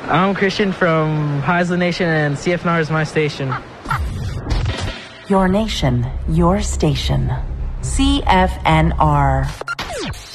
I'm Christian from Heisler Nation, and CFNR is my station. Your nation, your station. CFNR.